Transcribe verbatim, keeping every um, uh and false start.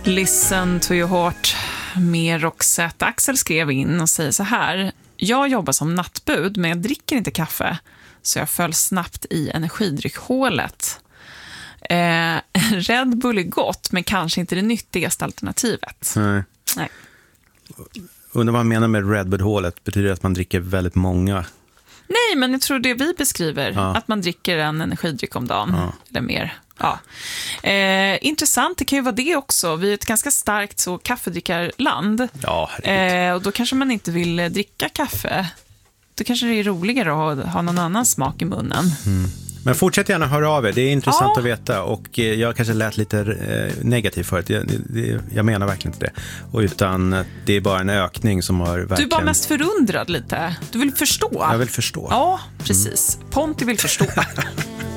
Listen to your heart med Roxette. Axel skrev in och säger så här: jag jobbar som nattbud men jag dricker inte kaffe, så jag föll snabbt i energidryckhålet. Eh, Red Bull är gott, men kanske inte det nyttigaste alternativet. Nej. Nej. Undrar vad man menar med Red Bull-hålet. Betyder det att man dricker väldigt många? Nej, men jag tror det vi beskriver, ja. att man dricker en energidryck om dagen, ja. eller mer. Ja. Eh, intressant, det kan ju vara det också. Vi är ett ganska starkt så kaffedrickarland. Ja, eh, och då kanske man inte vill dricka kaffe. Då kanske det är roligare att ha, ha någon annan smak i munnen. Mm. Men fortsätt gärna höra av er, det är intressant ja. att veta. Och eh, jag kanske lät lite eh, negativ förut. Jag, det, jag menar verkligen inte det. Och utan det är bara en ökning som har verkligen... Du är bara mest förundrad lite. Du vill förstå. Jag vill förstå. Ja, precis. Mm. Ponti vill förstå.